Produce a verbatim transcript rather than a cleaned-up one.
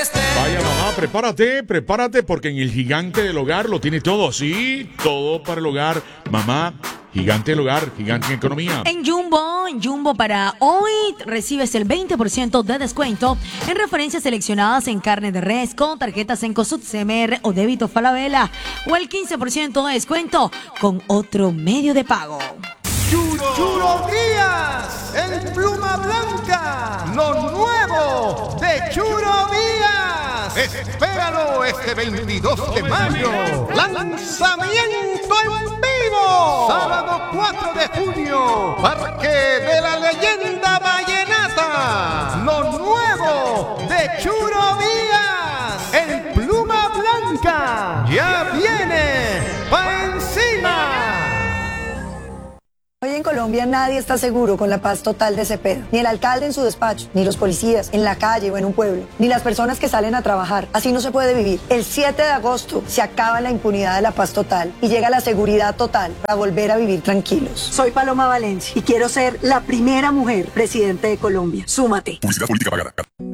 esté. Vaya mamá, prepárate, prepárate porque en el Gigante del Hogar lo tiene todo, sí, todo para el hogar. Mamá, Gigante del Hogar, gigante en economía. En Jumbo, en Jumbo para hoy recibes el veinte por ciento de descuento en referencias seleccionadas en carne de res con tarjetas en Cosut, C M R o débito Falabella o el quince por ciento de descuento con otro medio de pago. Churo, Churo Díaz, el pluma blanca, lo nuevo de Churo Díaz. Espéralo este veintidós de mayo. Lanzamiento en vivo. Sábado cuatro de junio. Parque de la Leyenda Vallenata. Lo nuevo de Churo Díaz, el pluma blanca. Ya viene pa' encima. Hoy en Colombia nadie está seguro con la paz total de Cepeda. Ni el alcalde en su despacho, ni los policías en la calle o en un pueblo, ni las personas que salen a trabajar. Así no se puede vivir. El siete de agosto se acaba la impunidad de la paz total y llega la seguridad total para volver a vivir tranquilos. Soy Paloma Valencia y quiero ser la primera mujer presidente de Colombia. Súmate. Publicidad política pagada.